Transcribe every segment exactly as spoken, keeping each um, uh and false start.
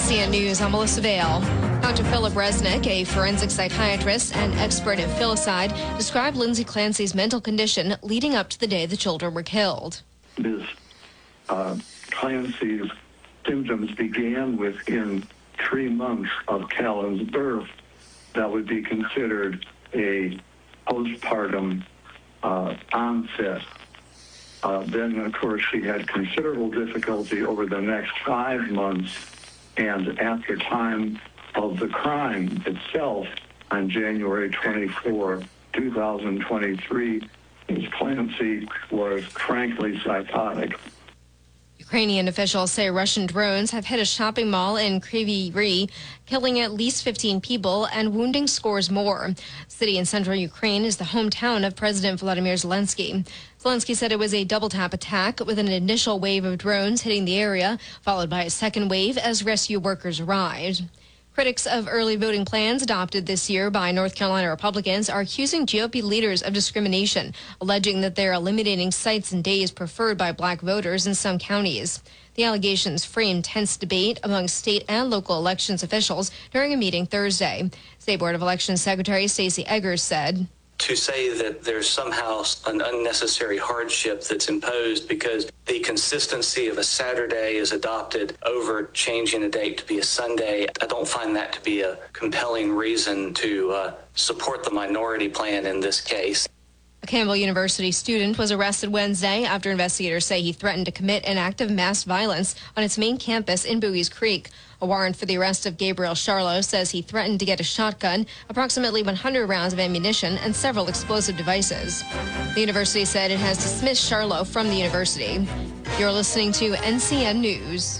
C N News, I'm Melissa Vale. Doctor Philip Resnick, a forensic psychiatrist and expert in filicide, described Lindsay Clancy's mental condition leading up to the day the children were killed. Miz Uh, Clancy's symptoms began within three months of Callan's birth. That would be considered a postpartum uh, onset. Uh, then, of course, she had considerable difficulty over the next five months, and at the time of the crime itself, on January twenty-fourth, two thousand twenty-three, Miz Clancy was frankly psychotic. Ukrainian officials say Russian drones have hit a shopping mall in Kryvyi Rih, killing at least fifteen people and wounding scores more. The city in central Ukraine is the hometown of President Volodymyr Zelensky. Zelensky said it was a double-tap attack with an initial wave of drones hitting the area, followed by a second wave as rescue workers arrived. Critics of early voting plans adopted this year by North Carolina Republicans are accusing G O P leaders of discrimination, alleging that they're eliminating sites and days preferred by black voters in some counties. The allegations framed tense debate among state and local elections officials during a meeting Thursday. State Board of Elections Secretary Stacey Eggers said, to say that there's somehow an unnecessary hardship that's imposed because the consistency of a Saturday is adopted over changing a date to be a Sunday, I don't find that to be a compelling reason to uh, support the minority plan in this case. A Campbell University student was arrested Wednesday after investigators say he threatened to commit an act of mass violence on its main campus in Bowie's Creek. A warrant for the arrest of Gabriel Charlo says he threatened to get a shotgun, approximately one hundred rounds of ammunition, and several explosive devices. The university said it has dismissed Charlo from the university. You're listening to N C N News.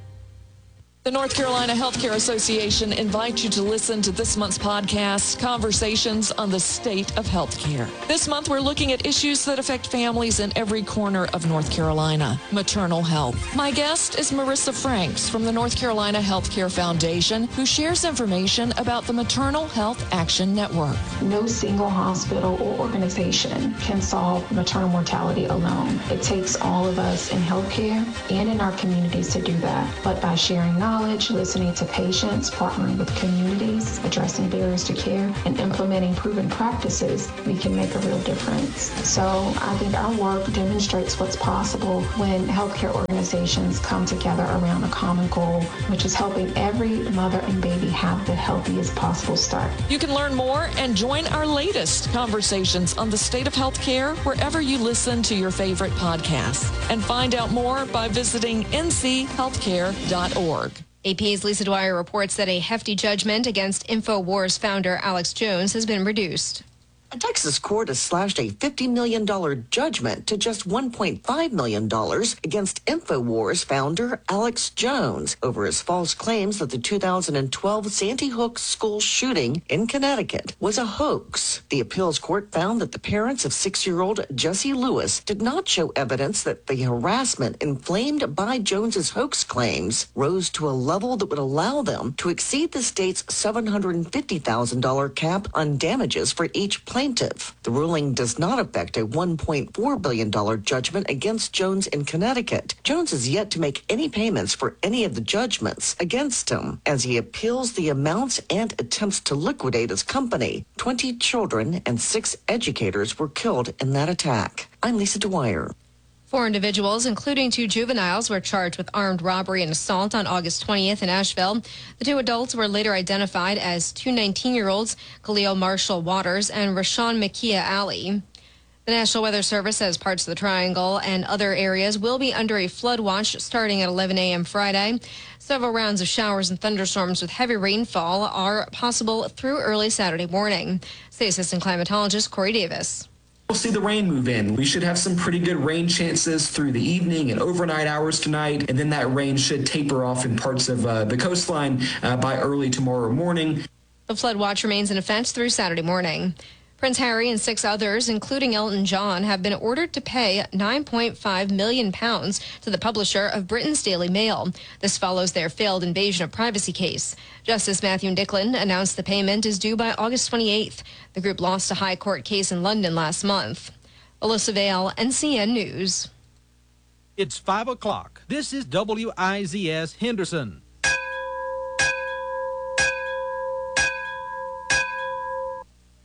The North Carolina Healthcare Association invites you to listen to this month's podcast, Conversations on the State of Healthcare. This month, we're looking at issues that affect families in every corner of North Carolina. Maternal health. My guest is Marissa Franks from the North Carolina Healthcare Foundation, who shares information about the Maternal Health Action Network. No single hospital or organization can solve maternal mortality alone. It takes all of us in healthcare and in our communities to do that. But by sharing knowledge, Knowledge, listening to patients, partnering with communities, addressing barriers to care, and implementing proven practices, we can make a real difference. So I think our work demonstrates what's possible when healthcare organizations come together around a common goal, which is helping every mother and baby have the healthiest possible start. You can learn more and join our latest Conversations on the State of Healthcare wherever you listen to your favorite podcasts. And find out more by visiting n c healthcare dot org. A P's Lisa Dwyer reports that a hefty judgment against InfoWars founder Alex Jones has been reduced. A Texas court has slashed a fifty million dollars judgment to just one point five million dollars against InfoWars founder Alex Jones over his false claims that the two thousand twelve Sandy Hook school shooting in Connecticut was a hoax. The appeals court found that the parents of six-year-old Jesse Lewis did not show evidence that the harassment inflamed by Jones's hoax claims rose to a level that would allow them to exceed the state's seven hundred fifty thousand dollars cap on damages for each plaintiff. Plaintiff. The ruling does not affect a one point four billion dollars judgment against Jones in Connecticut. Jones has yet to make any payments for any of the judgments against him as he appeals the amounts and attempts to liquidate his company. twenty children and six educators were killed in that attack. I'm Lisa Dwyer. Four individuals, including two juveniles, were charged with armed robbery and assault on August twentieth in Asheville. The two adults were later identified as two nineteen-year-olds, Khalil Marshall Waters and Rashawn Makia Ali. The National Weather Service says parts of the Triangle and other areas will be under a flood watch starting at eleven a.m. Friday. Several rounds of showers and thunderstorms with heavy rainfall are possible through early Saturday morning. State Assistant Climatologist Corey Davis. We'll see the rain move in. We should have some pretty good rain chances through the evening and overnight hours tonight, and then that rain should taper off in parts of uh, the coastline uh, by early tomorrow morning. The flood watch remains in effect through Saturday morning. Prince Harry and six others, including Elton John, have been ordered to pay nine point five million pounds to the publisher of Britain's Daily Mail. This follows their failed invasion of privacy case. Justice Matthew Dicklin announced the payment is due by August twenty-eighth. The group lost a high court case in London last month. Alyssa Vale, N C N News. It's five o'clock. This is W I Z S Henderson.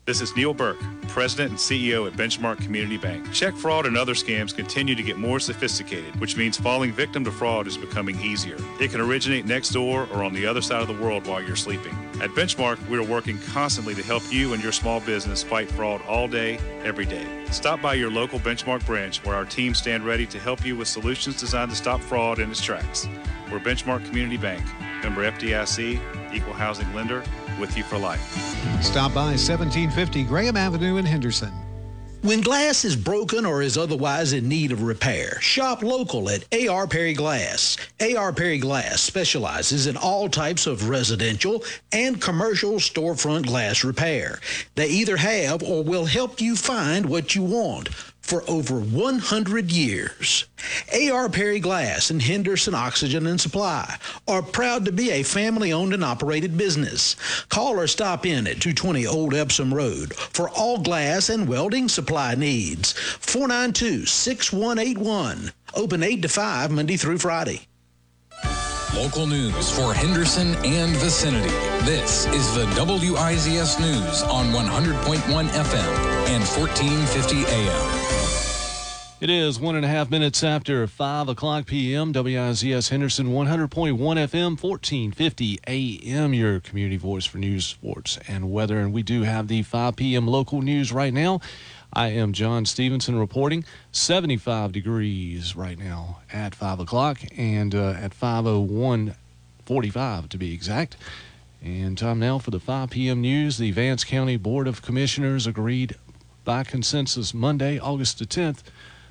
This is Neil Burke, President and C E O at Benchmark Community Bank. Check fraud and other scams continue to get more sophisticated, which means falling victim to fraud is becoming easier. It can originate next door or on the other side of the world while you're sleeping. At Benchmark, we are working constantly to help you and your small business fight fraud all day, every day. Stop by your local Benchmark branch where our team stand ready to help you with solutions designed to stop fraud in its tracks. We're Benchmark Community Bank, member F D I C, equal housing lender, with you for life. Stop by seventeen fifty Graham Avenue in Henderson. When glass is broken or is otherwise in need of repair, shop local at A R Perry Glass. A R Perry Glass specializes in all types of residential and commercial storefront glass repair. They either have or will help you find what you want for over one hundred years. A R Perry Glass and Henderson Oxygen and Supply are proud to be a family-owned and operated business. Call or stop in at two twenty Old Epsom Road for all glass and welding supply needs. four nine two, six one eight one. Open eight to five Monday through Friday. Local news for Henderson and vicinity. This is the W I Z S News on one hundred point one F M and fourteen fifty A M. It is one and a half minutes after five o'clock p m. W I Z S Henderson, one hundred point one F M, fourteen fifty A M, your community voice for news, sports, and weather. And we do have the five p m local news right now. I am John Stevenson reporting. seventy-five degrees right now at five o'clock and uh, at five oh one forty-five to be exact. And time now for the five p m news. The Vance County Board of Commissioners agreed by consensus Monday, August the tenth,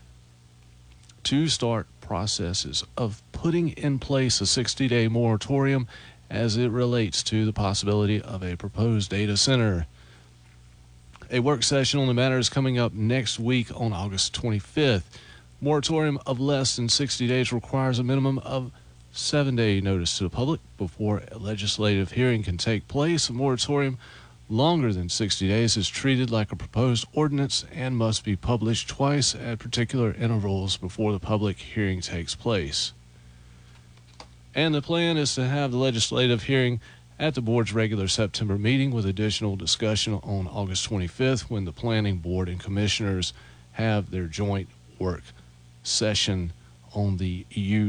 to start processes of putting in place a sixty-day moratorium as it relates to the possibility of a proposed data center. A work session on the matter is coming up next week on August twenty-fifth. Moratorium of less than sixty days requires a minimum of seven-day notice to the public before a legislative hearing can take place. A moratorium longer than sixty days is treated like a proposed ordinance and must be published twice at particular intervals before the public hearing takes place. And the plan is to have the legislative hearing at the board's regular September meeting with additional discussion on August twenty-fifth when the planning board and commissioners have their joint work session on the E U